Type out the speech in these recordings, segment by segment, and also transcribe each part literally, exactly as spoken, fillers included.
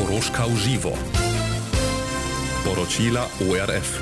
Koroška v živo. Poročila O R F.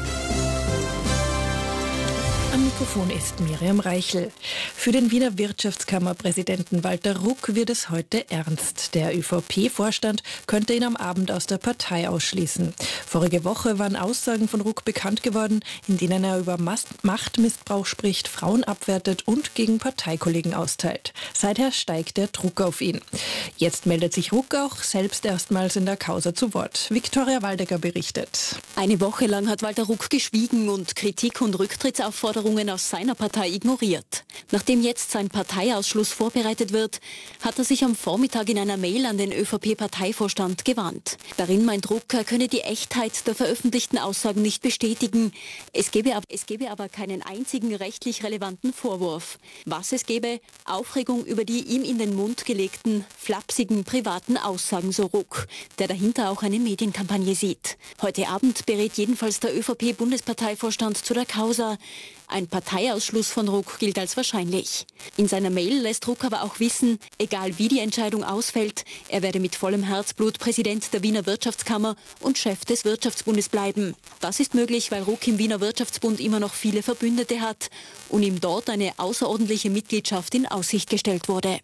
Am Mikrofon ist Miriam Reichel. Für den Wiener Wirtschaftskammerpräsidenten Walter Ruck wird es heute ernst. Der Ö V P-Vorstand könnte ihn am Abend aus der Partei ausschließen. Vorige Woche waren Aussagen von Ruck bekannt geworden, in denen er über Machtmissbrauch spricht, Frauen abwertet und gegen Parteikollegen austeilt. Seither steigt der Druck auf ihn. Jetzt meldet sich Ruck auch selbst erstmals in der Causa zu Wort. Viktoria Waldecker berichtet. Eine Woche lang hat Walter Ruck geschwiegen und Kritik und Rücktrittsaufforderungen aus seiner Partei ignoriert. Nachdem jetzt sein Parteiausschluss vorbereitet wird, hat er sich am Vormittag in einer Mail an den Ö V P-Parteivorstand gewandt. Darin meint Ruck, er könne die Echtheit der veröffentlichten Aussagen nicht bestätigen. Es gebe, ab, es gebe aber keinen einzigen rechtlich relevanten Vorwurf. Was es gebe? Aufregung über die ihm in den Mund gelegten, flapsigen, privaten Aussagen, so Ruck, der dahinter auch eine Medienkampagne sieht. Heute Abend berät jedenfalls der Ö V P-Bundesparteivorstand zu der Causa. Ein Parteiausschluss von Ruck gilt als wahrscheinlich. In seiner Mail lässt Ruck aber auch wissen, egal wie die Entscheidung ausfällt, er werde mit vollem Herzblut Präsident der Wiener Wirtschaftskammer und Chef des Wirtschaftsbundes bleiben. Das ist möglich, weil Ruck im Wiener Wirtschaftsbund immer noch viele Verbündete hat und ihm dort eine außerordentliche Mitgliedschaft in Aussicht gestellt wurde.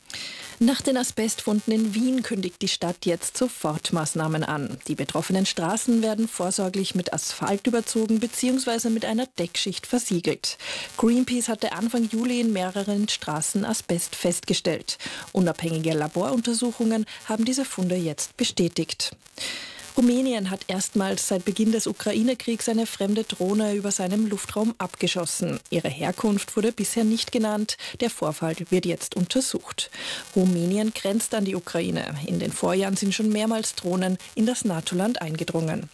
Nach den Asbestfunden in Wien kündigt die Stadt jetzt Sofortmaßnahmen an. Die betroffenen Straßen werden vorsorglich mit Asphalt überzogen bzw. mit einer Deckschicht versiegelt. Greenpeace hatte Anfang Juli in mehreren Straßen Asbest festgestellt. Unabhängige Laboruntersuchungen haben diese Funde jetzt bestätigt. Rumänien hat erstmals seit Beginn des Ukraine-Kriegs eine fremde Drohne über seinem Luftraum abgeschossen. Ihre Herkunft wurde bisher nicht genannt. Der Vorfall wird jetzt untersucht. Rumänien grenzt an die Ukraine. In den Vorjahren sind schon mehrmals Drohnen in das NATO-Land eingedrungen.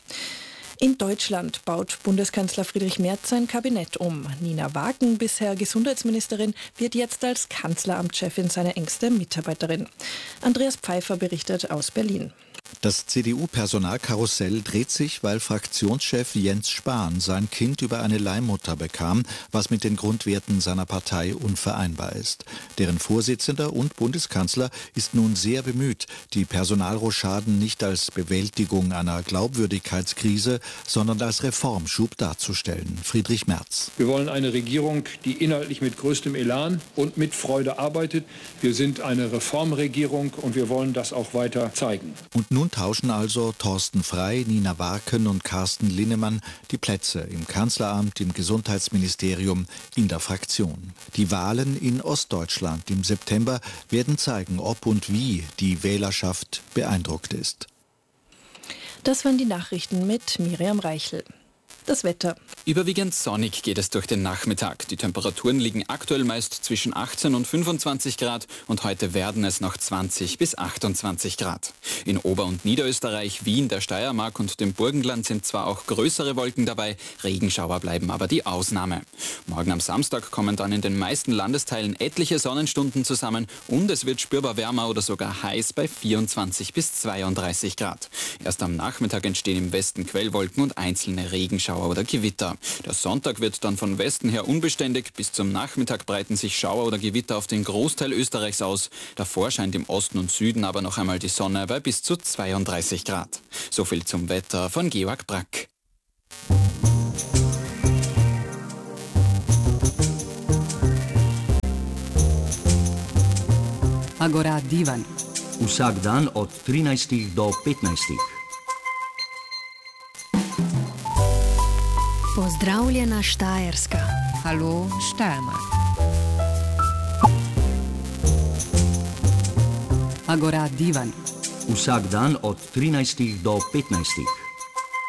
In Deutschland baut Bundeskanzler Friedrich Merz sein Kabinett um. Nina Wagen, bisher Gesundheitsministerin, wird jetzt als Kanzleramtschefin seine engste Mitarbeiterin. Andreas Pfeiffer berichtet aus Berlin. Das C D U-Personalkarussell dreht sich, weil Fraktionschef Jens Spahn sein Kind über eine Leihmutter bekam, was mit den Grundwerten seiner Partei unvereinbar ist. Deren Vorsitzender und Bundeskanzler ist nun sehr bemüht, die Personalrochaden nicht als Bewältigung einer Glaubwürdigkeitskrise, sondern als Reformschub darzustellen. Friedrich Merz. Wir wollen eine Regierung, die inhaltlich mit größtem Elan und mit Freude arbeitet. Wir sind eine Reformregierung und wir wollen das auch weiter zeigen. Und nun tauschen also Thorsten Frey, Nina Wagen und Carsten Linnemann die Plätze im Kanzleramt, im Gesundheitsministerium, in der Fraktion. Die Wahlen in Ostdeutschland im September werden zeigen, ob und wie die Wählerschaft beeindruckt ist. Das waren die Nachrichten mit Miriam Reichel. Das Wetter. Überwiegend sonnig geht es durch den Nachmittag. Die Temperaturen liegen aktuell meist zwischen achtzehn und fünfundzwanzig Grad und heute werden es noch zwanzig bis achtundzwanzig Grad. In Ober- und Niederösterreich, Wien, der Steiermark und dem Burgenland sind zwar auch größere Wolken dabei, Regenschauer bleiben aber die Ausnahme. Morgen am Samstag kommen dann in den meisten Landesteilen etliche Sonnenstunden zusammen und es wird spürbar wärmer oder sogar heiß bei vierundzwanzig bis zweiunddreißig Grad. Erst am Nachmittag entstehen im Westen Quellwolken und einzelne Regenschauer oder Gewitter. Der Sonntag wird dann von Westen her unbeständig. Bis zum Nachmittag breiten sich Schauer oder Gewitter auf den Großteil Österreichs aus. Davor scheint im Osten und Süden aber noch einmal die Sonne bei bis zu zweiunddreißig Grad. So viel zum Wetter von Georg Brack. Agora Divan. Vsak dan od trinajstih do petnajstih. Pozdravljena Štajerska. Hallo Steiermark. Agora Divan. Vsak dan od trinajstih do petnajstih.